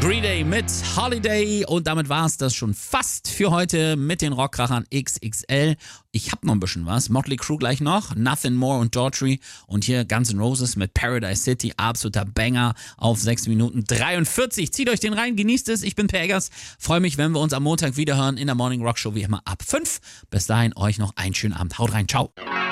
Green Day mit Holiday und damit war es das schon fast für heute mit den Rockkrachern XXL. Ich hab noch ein bisschen was. Motley Crue gleich noch, Nothing More und Daughtry und hier Guns N' Roses mit Paradise City, absoluter Banger auf 6 Minuten 43. Zieht euch den rein, genießt es. Ich bin Per Eggers, freue mich, wenn wir uns am Montag wiederhören in der Morning Rock Show wie immer ab 5. Bis dahin euch noch einen schönen Abend. Haut rein, ciao.